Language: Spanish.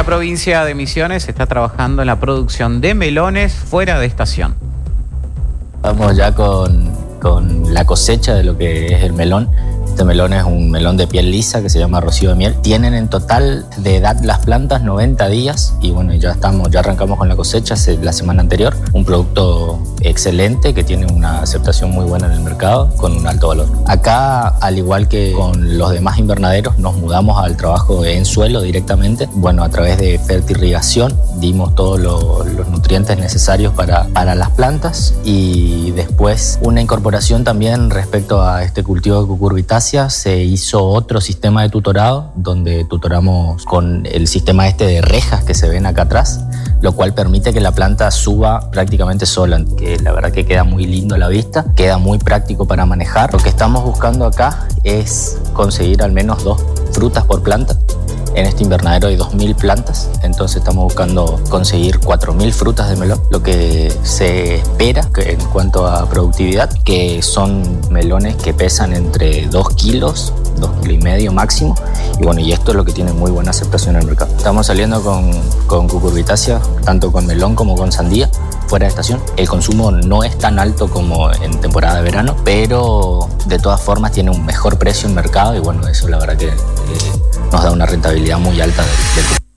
La provincia de Misiones está trabajando en la producción de melones fuera de estación. Vamos ya con la cosecha de lo que es el melón. Este melón es un melón de piel lisa que se llama rocío de miel. Tienen en total de edad las plantas 90 días y bueno, ya arrancamos con la cosecha la semana anterior. Un producto excelente que tiene una aceptación muy buena en el mercado con un alto valor. Acá, al igual que con los demás invernaderos, nos mudamos al trabajo en suelo directamente. Bueno, a través de fertirrigación dimos todos los nutrientes necesarios para las plantas y después una incorporación también respecto a este cultivo de cucurbitácea. Se hizo otro sistema de tutorado donde tutoramos con el sistema de rejas que se ven acá atrás, lo cual permite que la planta suba prácticamente sola, que la verdad que queda muy lindo a la vista, queda muy práctico para manejar. Lo que estamos buscando acá es conseguir al menos 2 frutas por planta. En este invernadero hay 2.000 plantas, entonces estamos buscando conseguir 4.000 frutas de melón. Lo que se espera en cuanto a productividad, que son melones que pesan entre 2 kilos, 2,5 kilos máximo. Y bueno, y esto es lo que tiene muy buena aceptación en el mercado. Estamos saliendo con cucurbitácea, tanto con melón como con sandía, fuera de estación. El consumo no es tan alto como en temporada de verano, pero de todas formas tiene un mejor precio en mercado y bueno, eso la verdad que nos da una rentabilidad muy alta del